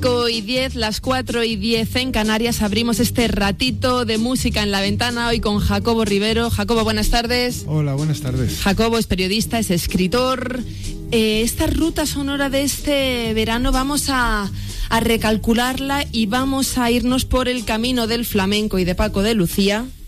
5:10, las 4:10 en Canarias, abrimos este ratito de música en la ventana hoy con Jacobo Rivero. Jacobo, buenas tardes. Hola, buenas tardes. Jacobo es periodista, es escritor. Esta ruta sonora de este verano vamos a recalcularla y vamos a irnos por el camino del flamenco y de Paco de Lucía.